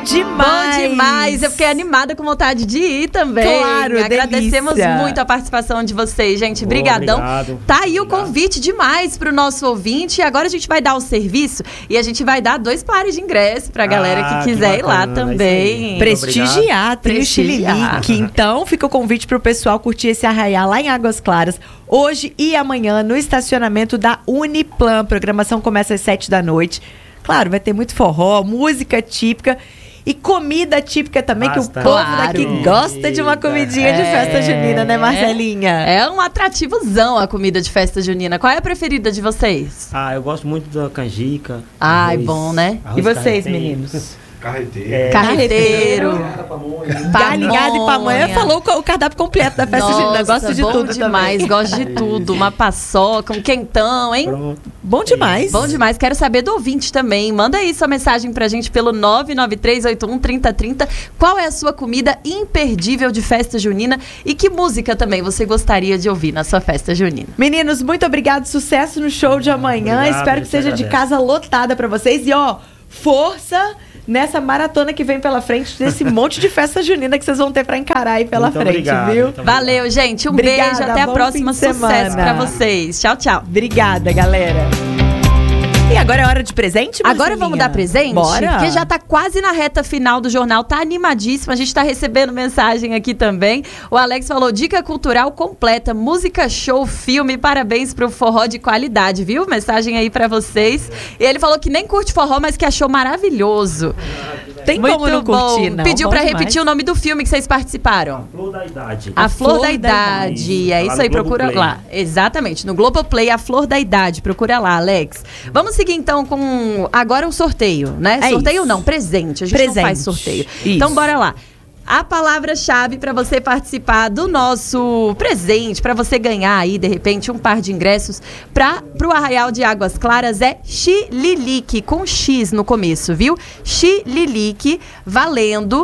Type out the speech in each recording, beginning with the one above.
demais! Bom demais! Eu fiquei animada com vontade de ir também. Claro, agradecemos delícia. muito a participação de vocês, gente. Brigadão. Obrigado. Tá aí o convite demais pro nosso ouvinte. E agora a gente vai dar o serviço e a gente vai dar 2 pares de ingresso pra galera que quiser ir lá também. Prestigiar, Trio Chililique. Então, fica o convite pro pessoal curtir esse arraiá lá em Águas Claras, hoje e amanhã, no estacionamento da Uniplan. A programação começa às 7 da noite. Claro, vai ter muito forró, música típica e comida típica também, Bastante. que o povo Claro. daqui gosta de uma comidinha de festa junina, né, Marcelinha? É um atrativozão a comida de festa junina. Qual é a preferida de vocês? Eu gosto muito da canjica. Ai, arroz- bom, né? arroz E vocês, carreteiro. meninos? Carreteiro. Carreteiro. Galinhada e pamonha. Falou o cardápio completo da festa junina. Gosto de bom tudo demais, também. gosto de tudo. Uma paçoca, um quentão, hein? Pronto. Bom demais. Bom demais. Quero saber do ouvinte também. Manda aí sua mensagem pra gente pelo 993813030. Qual é a sua comida imperdível de festa junina e que música também você gostaria de ouvir na sua festa junina? Meninos, muito obrigado. Sucesso no show de amanhã. Obrigado, Espero que eu seja de agradeço. casa lotada pra vocês. E, ó, força nessa maratona que vem pela frente, desse monte de festa junina que vocês vão ter pra encarar aí pela Muito frente, obrigado, viu? muito obrigado. Valeu, gente. Um Obrigada, beijo. Até a bom próxima. fim de Sucesso semana. pra vocês. Tchau, tchau. Obrigada, galera. E agora é hora de presente, Agora Marcelinha? vamos dar presente? Bora. Porque já tá quase na reta final do jornal, tá animadíssimo. A gente tá recebendo mensagem aqui também. O Alex falou: dica cultural completa, música, show, filme. Parabéns pro forró de qualidade, viu? Mensagem aí pra vocês. E ele falou que nem curte forró, mas que achou maravilhoso. Tem Muito como não bom. curtir, não. Pediu Bom pra demais. repetir o nome do filme que vocês participaram. Flor da Idade. A Flor da da Idade. Idade. É Lá isso no aí, procura Globoplay. lá. Exatamente, no Globoplay, A Flor da Idade. Procura lá, Alex. Vamos seguir então com agora o sorteio, né? É Sorteio isso. não, presente. A gente não faz sorteio. Isso. Então bora lá. A palavra-chave para você participar do nosso presente, para você ganhar aí, de repente, um par de ingressos pro Arraial de Águas Claras é Chililique, com X no começo, viu? Chililique, valendo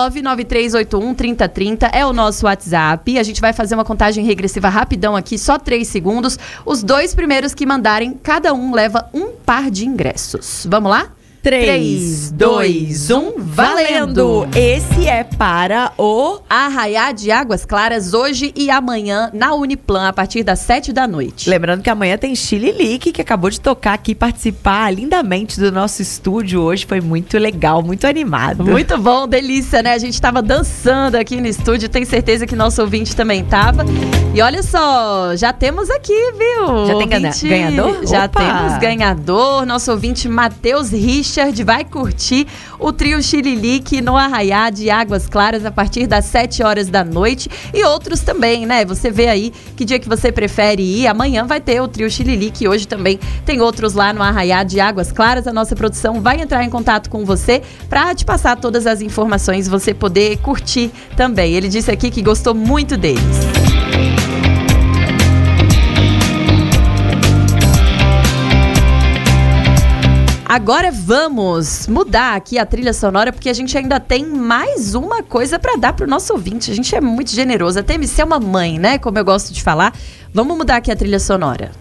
993813030 é o nosso WhatsApp. A gente vai fazer uma contagem regressiva rapidão aqui, só 3 segundos. Os 2 primeiros que mandarem, cada um leva um par de ingressos. Vamos lá? 3, 2, 1, valendo! Esse é para o... Arraiá de Águas Claras, hoje e amanhã, na Uniplan, a partir das 7 da noite. Lembrando que amanhã tem Chililique, que acabou de tocar aqui, participar lindamente do nosso estúdio hoje. Foi muito legal, muito animado. Muito bom, delícia, né? A gente tava dançando aqui no estúdio, tenho certeza que nosso ouvinte também tava. E olha só, já temos aqui, viu? Já tem ganhador? Já Opa! temos ganhador. Nosso ouvinte Matheus Richard vai curtir o trio Chililique no Arraiá de Águas Claras a partir das 7 horas da noite. E outros também, né? Você vê aí que dia que você prefere ir. Amanhã vai ter o trio Chililique, hoje também tem outros lá no Arraiá de Águas Claras. A nossa produção vai entrar em contato com você para te passar todas as informações, você poder curtir também. Ele disse aqui que gostou muito deles. Agora vamos mudar aqui a trilha sonora, porque a gente ainda tem mais uma coisa para dar pro nosso ouvinte. A gente é muito generoso. A TMC é uma mãe, né? Como eu gosto de falar. Vamos mudar aqui a trilha sonora.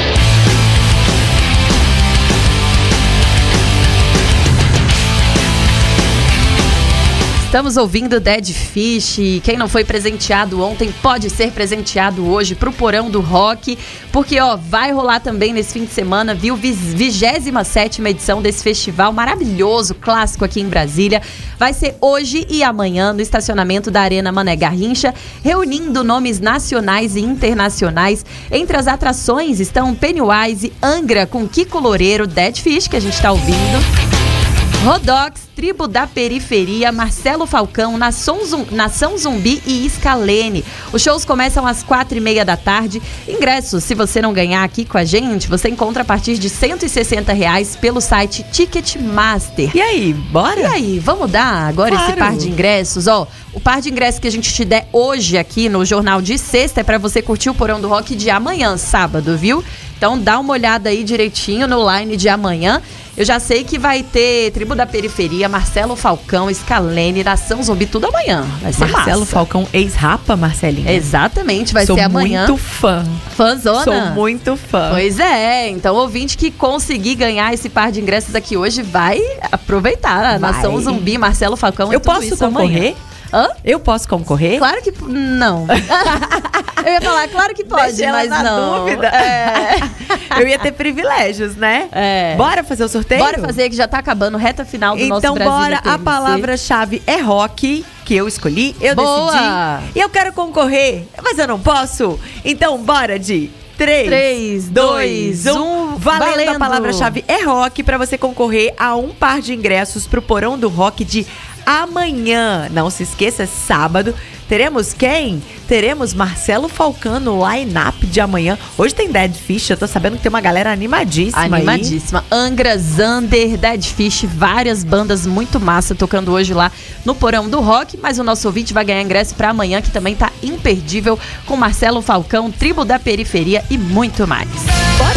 Estamos ouvindo Dead Fish. Quem não foi presenteado ontem pode ser presenteado hoje pro Porão do Rock, porque ó, vai rolar também nesse fim de semana, viu? 27ª edição desse festival maravilhoso, clássico aqui em Brasília. Vai ser hoje e amanhã no estacionamento da Arena Mané Garrincha, reunindo nomes nacionais e internacionais. Entre as atrações estão Pennywise, Angra com Kiko Loureiro, Dead Fish, que a gente tá ouvindo, Rodox, Tribo da Periferia, Marcelo Falcão, Nação Zumbi e Scalene. Os shows começam às 4h30 da tarde. Ingressos, se você não ganhar aqui com a gente, você encontra a partir de R$160 pelo site Ticketmaster. E aí, bora? E aí, vamos dar agora Claro. esse par de ingressos? Ó, o par de ingressos que a gente te der hoje aqui no Jornal de Sexta é pra você curtir o Porão do Rock de amanhã, sábado, viu? Então dá uma olhada aí direitinho no line de amanhã. Eu já sei que vai ter Tribo da Periferia, Marcelo Falcão, Scalene, Nação Zumbi, tudo amanhã. Vai ser Marcelo massa. Falcão, ex-rapa, Marcelinha. Exatamente, vai ser amanhã. Sou muito fã. Fãzona? Sou muito fã. Pois é, então o ouvinte que conseguir ganhar esse par de ingressos aqui hoje vai aproveitar a Nação Zumbi, Marcelo Falcão e Eu tudo posso isso concorrer? amanhã. Hã? Eu posso concorrer? Claro que não. Eu ia falar, claro que pode, Deixei ela mas na não. dúvida. Eu ia ter privilégios, né? Bora fazer o sorteio? Bora fazer, que já tá acabando, reta final do nosso Brasília Então bora, TMC. a palavra-chave é rock, que eu escolhi, eu decidi. E eu quero concorrer, mas eu não posso. Então bora de 3, 2, 1. Valendo! A palavra-chave é rock para você concorrer a um par de ingressos pro Porão do Rock de amanhã. Não se esqueça, sábado. Teremos quem? Teremos Marcelo Falcão no line-up de amanhã. Hoje tem Dead Fish, eu tô sabendo que tem uma galera animadíssima aí. Animadíssima. Angra, Zander, Dead Fish, várias bandas muito massa tocando hoje lá no Porão do Rock. Mas o nosso ouvinte vai ganhar ingresso pra amanhã, que também tá imperdível, com Marcelo Falcão, Tribo da Periferia e muito mais. Bora!